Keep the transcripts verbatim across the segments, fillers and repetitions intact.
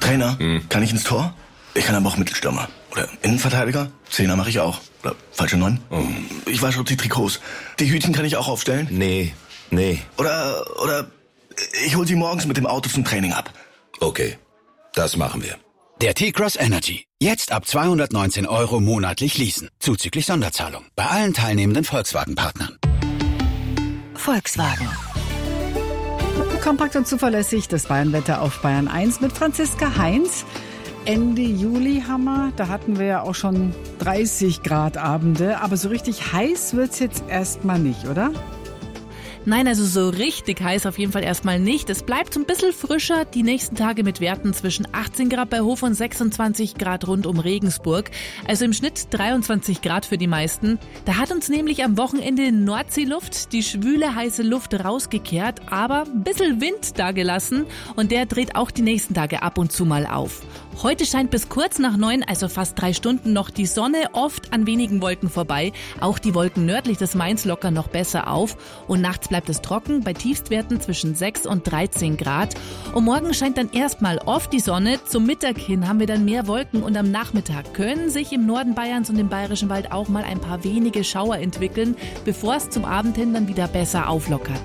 Trainer, Hm. kann ich ins Tor? Ich kann aber auch Mittelstürmer. Oder Innenverteidiger? Zehner mache ich auch. Oder falsche Neun? Oh. Ich wasche die Trikots. Die Hütchen kann ich auch aufstellen? Nee, nee. Oder, oder ich hol sie morgens mit dem Auto zum Training ab. Okay, das machen wir. Der T-Cross Energy. Jetzt ab zweihundertneunzehn Euro monatlich leasen. Zuzüglich Sonderzahlung. Bei allen teilnehmenden Volkswagen-Partnern. Volkswagen. Kompakt und zuverlässig, das Bayernwetter auf Bayern eins mit Franziska Heinz. Ende Juli haben wir, da hatten wir ja auch schon dreißig Grad Abende, aber so richtig heiß wird's jetzt erstmal nicht, oder? Nein, also so richtig heiß auf jeden Fall erstmal nicht. Es bleibt so ein bisschen frischer, die nächsten Tage mit Werten zwischen achtzehn Grad bei Hof und sechsundzwanzig Grad rund um Regensburg. Also im Schnitt dreiundzwanzig Grad für die meisten. Da hat uns nämlich am Wochenende Nordseeluft, die schwüle, heiße Luft rausgekehrt, aber ein bisschen Wind da gelassen und der dreht auch die nächsten Tage ab und zu mal auf. Heute scheint bis kurz nach neun, also fast drei Stunden, noch die Sonne oft an wenigen Wolken vorbei. Auch die Wolken nördlich des Mains lockern noch besser auf und nachts bleibt es trocken bei Tiefstwerten zwischen sechs und dreizehn Grad. Und morgen scheint dann erstmal oft die Sonne. Zum Mittag hin haben wir dann mehr Wolken und am Nachmittag können sich im Norden Bayerns und im Bayerischen Wald auch mal ein paar wenige Schauer entwickeln, bevor es zum Abend hin dann wieder besser auflockert.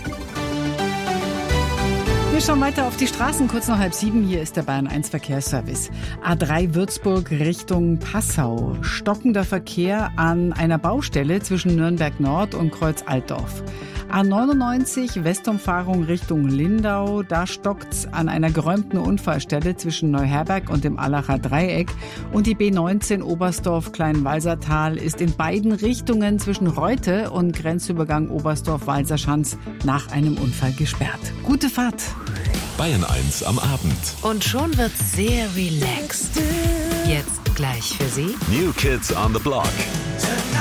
Wir schauen weiter auf die Straßen, kurz nach halb sieben. Hier ist der Bayern eins Verkehrsservice. A drei Würzburg Richtung Passau. Stockender Verkehr an einer Baustelle zwischen Nürnberg Nord und Kreuz Altdorf. A neunundneunzig Westumfahrung Richtung Lindau. Da stockt's an einer geräumten Unfallstelle zwischen Neuherberg und dem Allacher Dreieck. Und die B neunzehn Oberstdorf Kleinwalsertal ist in beiden Richtungen zwischen Reute und Grenzübergang Oberstdorf-Walserschanz nach einem Unfall gesperrt. Gute Fahrt! Bayern eins am Abend. Und schon wird's sehr relaxed. Jetzt gleich für Sie New Kids on the Block.